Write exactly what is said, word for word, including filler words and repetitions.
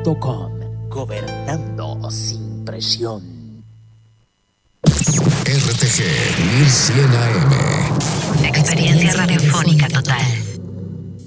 punto com. Gobernando sin presión. R T G mil cien A M